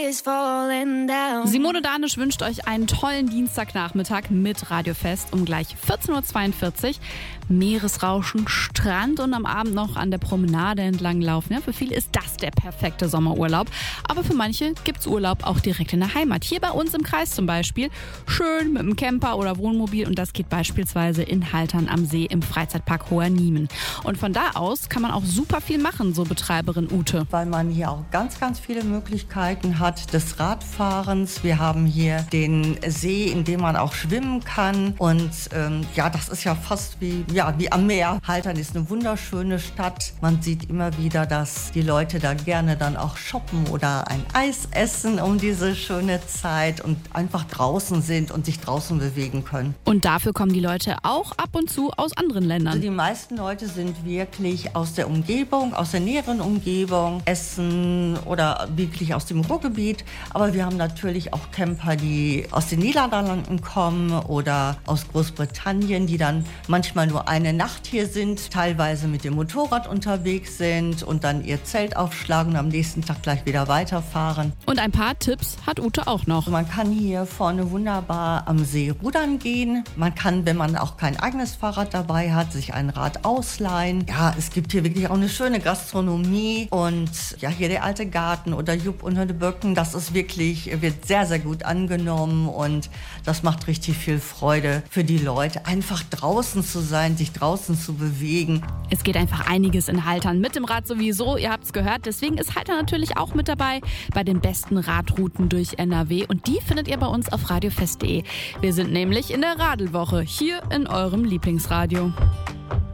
Simone Danisch wünscht euch einen tollen Dienstagnachmittag mit Radiofest um gleich 14.42 Uhr. Meeresrauschen, Strand und am Abend noch an der Promenade entlang laufen. Ja, für viele ist das der perfekte Sommerurlaub. Aber für manche gibt's Urlaub auch direkt in der Heimat. Hier bei uns im Kreis zum Beispiel. Schön mit einem Camper oder Wohnmobil. Und das geht beispielsweise in Haltern am See im Freizeitpark Hoher Niemen. Und von da aus kann man auch super viel machen, so Betreiberin Ute. Weil man hier auch ganz, ganz viele Möglichkeiten hat des Radfahrens. Wir haben hier den See, in dem man auch schwimmen kann. Und das ist ja fast wie am Meer. Haltern ist eine wunderschöne Stadt. Man sieht immer wieder, dass die Leute da gerne dann auch shoppen oder ein Eis essen um diese schöne Zeit und einfach draußen sind und sich draußen bewegen können. Und dafür kommen die Leute auch ab und zu aus anderen Ländern. Also die meisten Leute sind wirklich aus der Umgebung, aus der näheren Umgebung, Essen oder wirklich aus dem Ruhrgebiet. Aber wir haben natürlich auch Camper, die aus den Niederlanden kommen oder aus Großbritannien, die dann manchmal nur eine Nacht hier sind, teilweise mit dem Motorrad unterwegs sind und dann ihr Zelt aufschlagen und am nächsten Tag gleich wieder weiterfahren. Und ein paar Tipps hat Ute auch noch. Man kann hier vorne wunderbar am See rudern gehen. Man kann, wenn man auch kein eigenes Fahrrad dabei hat, sich ein Rad ausleihen. Ja, es gibt hier wirklich auch eine schöne Gastronomie und ja, hier der alte Garten oder Jupp unter den Böcken, das ist wirklich, wird sehr, sehr gut angenommen und das macht richtig viel Freude für die Leute, einfach draußen zu sein, sich draußen zu bewegen. Es geht einfach einiges in Haltern, mit dem Rad sowieso, ihr habt es gehört. Deswegen ist Haltern natürlich auch mit dabei bei den besten Radrouten durch NRW. Und die findet ihr bei uns auf radiofest.de. Wir sind nämlich in der Radelwoche, hier in eurem Lieblingsradio.